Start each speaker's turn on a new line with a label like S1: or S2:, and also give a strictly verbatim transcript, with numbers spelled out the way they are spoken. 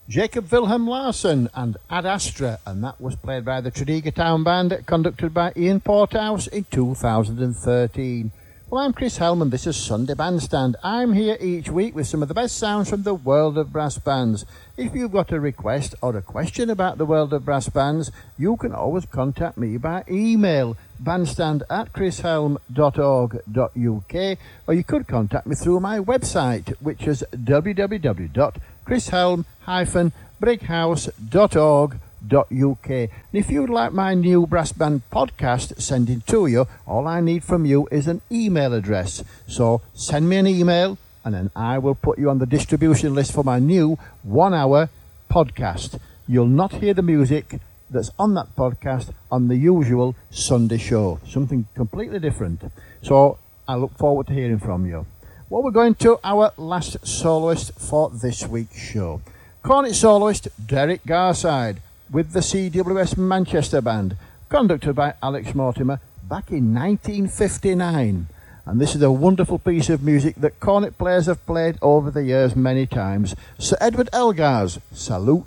S1: Jacob Wilhelm Larsson and Ad Astra, and that was played by the Tredegar Town Band, conducted by Ian Porthouse in two thousand thirteen. Well, I'm Chris Helm and this is Sunday Bandstand. I'm here each week with some of the best sounds from the world of brass bands. If you've got a request or a question about the world of brass bands, you can always contact me by email, bandstand at chrishelm dot org dot u k, or you could contact me through my website, which is w w w dot chrishelm dash brighouse dot org dot u k. And if you'd like my new brass band podcast sending to you, all I need from you is an email address. So send me an email and then I will put you on the distribution list for my new one hour podcast. You'll not hear the music that's on that podcast on the usual Sunday show. Something completely different. So I look forward to hearing from you. Well, we're going to our last soloist for this week's show. Cornet soloist Derek Garside with the C W S Manchester Band, conducted by Alex Mortimer back in nineteen fifty-nine. And this is a wonderful piece of music that cornet players have played over the years many times. Sir Edward Elgar's Salute